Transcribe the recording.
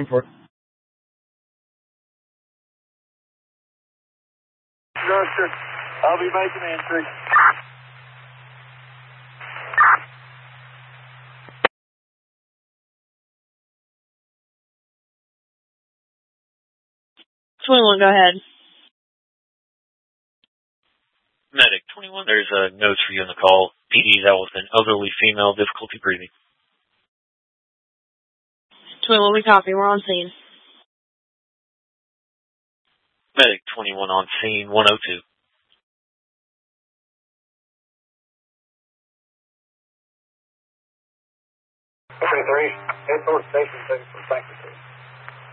for it. No, sir. I'll be making entry. Go ahead. Medic 21, there's notes for you on the call. PD that was an elderly female, difficulty breathing. 21, we copy. We're on scene. Medic 21 on scene 102. Okay, 3. Airport station, taking from Sanctuary.